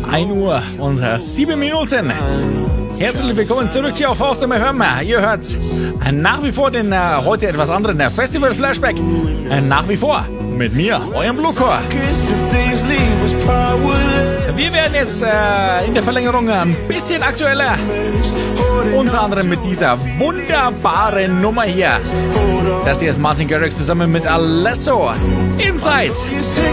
1 Uhr und 7 Minuten. Herzlich willkommen zurück hier auf Haus am FM. Ihr hört nach wie vor den heute etwas anderen Festival-Flashback. Nach wie vor mit mir, eurem Bluecore. Wir werden jetzt in der Verlängerung ein bisschen aktueller. Unter anderem mit dieser wunderbaren Nummer hier. Das hier ist Martin Garrix zusammen mit Alesso. Inside.